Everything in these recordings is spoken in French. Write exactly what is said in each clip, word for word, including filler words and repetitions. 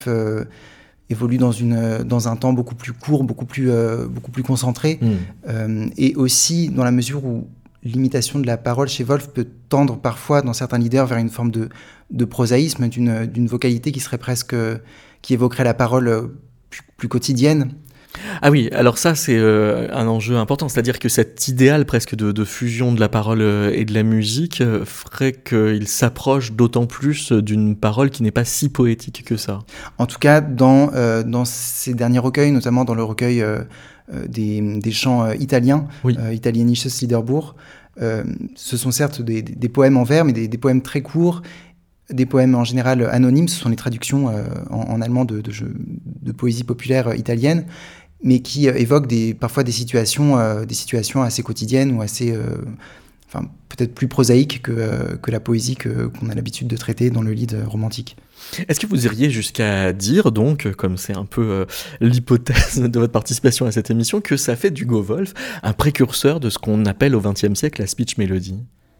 euh, évolue dans, une, dans un temps beaucoup plus court, beaucoup plus, euh, beaucoup plus concentré. Mmh. Euh, et aussi dans la mesure où l'imitation de la parole chez Wolf peut tendre parfois, dans certains leaders, vers une forme de, de prosaïsme, d'une, d'une vocalité qui serait presque... qui évoquerait la parole plus, plus quotidienne. Ah oui, alors ça c'est euh, un enjeu important, c'est-à-dire que cet idéal presque de, de fusion de la parole et de la musique euh, ferait qu'il s'approche d'autant plus d'une parole qui n'est pas si poétique que ça. En tout cas, dans, euh, dans ces derniers recueils, notamment dans le recueil euh, des, des chants euh, italiens, oui. euh, Italienisches Liederbuch, euh, ce sont certes des, des poèmes en vers, mais des, des poèmes très courts, des poèmes en général anonymes, ce sont les traductions euh, en, en allemand de, de, de poésie populaire italienne, mais qui euh, évoquent des, parfois des situations, euh, des situations assez quotidiennes ou assez, euh, enfin, peut-être plus prosaïques que, euh, que la poésie que, qu'on a l'habitude de traiter dans le lead romantique. Est-ce que vous iriez jusqu'à dire, donc, comme c'est un peu euh, l'hypothèse de votre participation à cette émission, que ça fait d'Hugo Wolf un précurseur de ce qu'on appelle au vingtième siècle la speech melody ?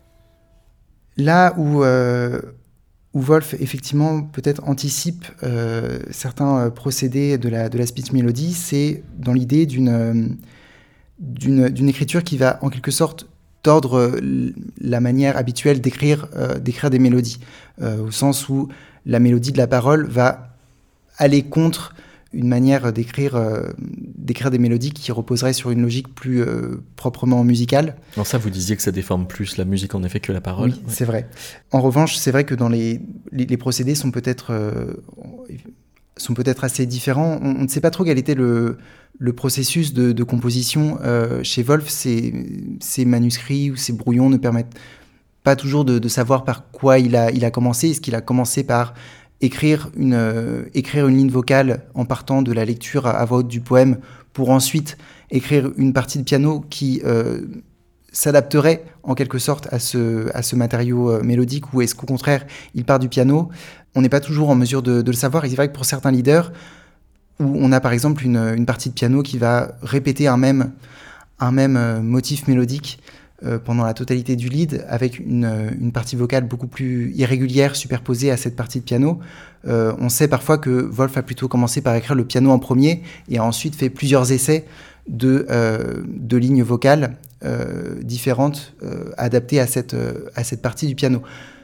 Là où... Euh, où Wolf, effectivement, peut-être anticipe euh, certains euh, procédés de la, de la speech melody, c'est dans l'idée d'une, euh, d'une, d'une écriture qui va, en quelque sorte, tordre euh, la manière habituelle d'écrire, euh, d'écrire des mélodies, euh, au sens où la mélodie de la parole va aller contre une manière d'écrire, euh, d'écrire des mélodies qui reposeraient sur une logique plus euh, proprement musicale. Non, ça, vous disiez que ça déforme plus la musique, en effet, que la parole. Oui, ouais. C'est vrai. En revanche, c'est vrai que dans les, les, les procédés sont peut-être, euh, sont peut-être assez différents. On, on ne sait pas trop quel était le, le processus de, de composition euh, chez Wolf. Ces, ces manuscrits ou ces brouillons ne permettent pas toujours de, de savoir par quoi il a, il a commencé. Est-ce qu'il a commencé par... Écrire une, euh, écrire une ligne vocale en partant de la lecture à, à voix haute du poème pour ensuite écrire une partie de piano qui euh, s'adapterait en quelque sorte à ce, à ce matériau euh, mélodique, ou est-ce qu'au contraire il part du piano ? On n'est pas toujours en mesure de, de le savoir. Et c'est vrai que pour certains leaders, où on a par exemple une, une partie de piano qui va répéter un même, un même euh, motif mélodique Euh, pendant la totalité du lead, avec une, une partie vocale beaucoup plus irrégulière superposée à cette partie de piano. Euh, on sait parfois que Wolf a plutôt commencé par écrire le piano en premier et a ensuite fait plusieurs essais de, euh, de lignes vocales euh, différentes euh, adaptées à cette, euh, à cette partie du piano.